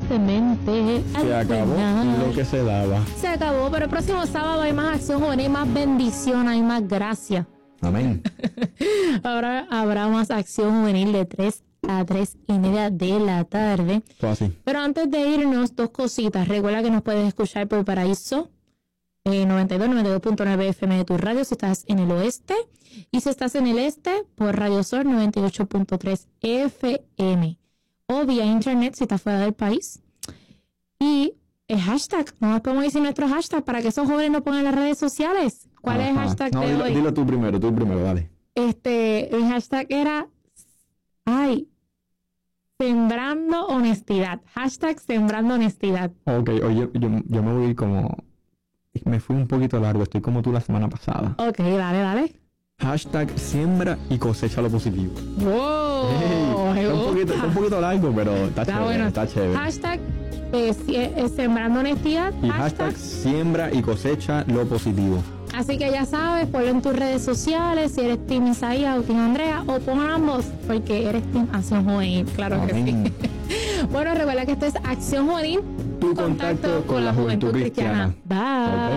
tristemente Se acabó lo que se daba. Se acabó, pero el próximo sábado hay más acción juvenil, hay más bendición, hay más gracia. Amén. Habrá más acción juvenil de 3 a 3:30 de la tarde. Todo así. Pero antes de irnos, dos cositas. Recuerda que nos puedes escuchar por Paraíso 92.9 FM de tu radio si estás en el oeste. Y si estás en el este, por Radio Sol 98.3 FM. O vía internet si estás fuera del país. Y el hashtag, no podemos decir nuestro hashtag para que esos jóvenes nos pongan en las redes sociales. ¿Cuál es el hashtag de hoy? Dilo tú primero, dale. El hashtag era sembrando honestidad. Hashtag sembrando honestidad. Ok, oye, yo me voy me fui un poquito largo, estoy como tú la semana pasada. Ok, dale. Hashtag siembra y cosecha lo positivo. ¡Wow! Está un poquito largo, pero está chévere, bueno. está chévere. Hashtag sembrando honestidad. Y hashtag siembra y cosecha lo positivo. Así que ya sabes, ponlo en tus redes sociales, si eres Team Isaías o Team Andrea, o pon ambos, porque eres Team Acción Juvenil, claro que sí. Bueno, recuerda que esto es Acción Juvenil, tu contacto con la juventud cristiana. Bye. Okay.